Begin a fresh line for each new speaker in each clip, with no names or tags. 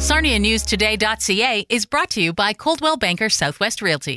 SarniaNewsToday.ca is brought to you by Coldwell Banker Southwest Realty.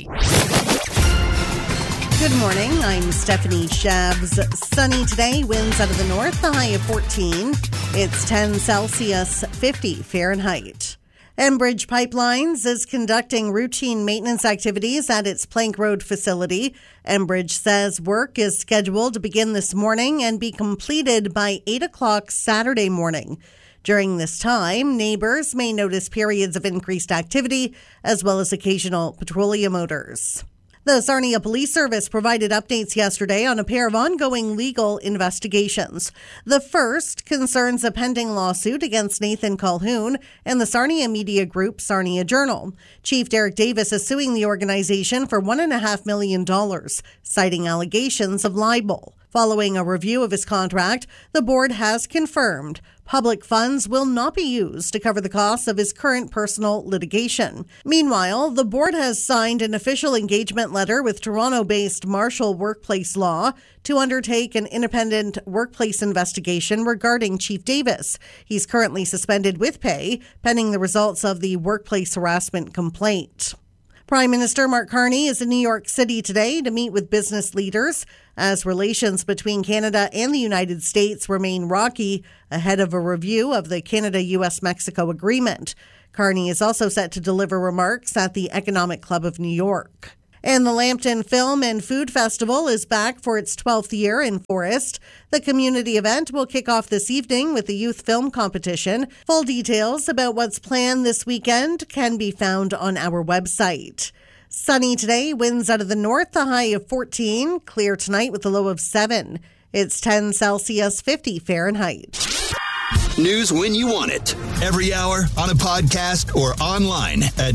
Good morning. I'm Stephanie Shabs. Sunny today, winds out of the north, the high of 14. It's 10 Celsius, 50 Fahrenheit. Enbridge Pipelines is conducting routine maintenance activities at its Plank Road facility. Enbridge says work is scheduled to begin this morning and be completed by 8 o'clock Saturday morning. During this time, neighbors may notice periods of increased activity as well as occasional petroleum odors. The Sarnia Police Service provided updates yesterday on a pair of ongoing legal investigations. The first concerns a pending lawsuit against Nathan Colhoun and the Sarnia media group Sarnia Journal. Chief Derek Davis is suing the organization for $1.5 million, citing allegations of libel. Following a review of his contract, the board has confirmed public funds will not be used to cover the costs of his current personal litigation. Meanwhile, the board has signed an official engagement letter with Toronto-based Marshall Workplace Law to undertake an independent workplace investigation regarding Chief Davis. He's currently suspended with pay, pending the results of the workplace harassment complaint. Prime Minister Mark Carney is in New York City today to meet with business leaders as relations between Canada and the United States remain rocky ahead of a review of the Canada-US-Mexico agreement. Carney is also set to deliver remarks at the Economic Club of New York. And the Lambton Film and Food Festival is back for its 12th year in Forest. The community event will kick off this evening with the youth film competition. Full details about what's planned this weekend can be found on our website. Sunny today, winds out of the north, the high of 14. Clear tonight with a low of 7. It's 10 Celsius, 50 Fahrenheit.
News when you want it. Every hour on a podcast or online at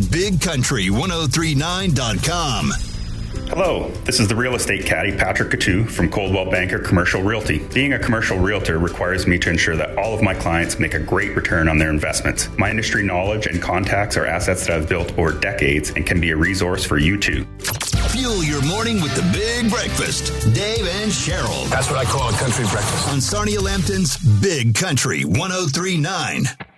bigcountry1039.com.
Hello, this is the real estate caddy Patrick Coutu from Coldwell Banker Commercial Realty. Being a commercial realtor requires me to ensure that all of my clients make a great return on their investments. My industry knowledge and contacts are assets that I've built over decades and can be a resource for you too.
Fuel your morning with the Big Breakfast. Dave and Cheryl.
That's what I call a country breakfast.
On Sarnia Lambton's Big Country 1039.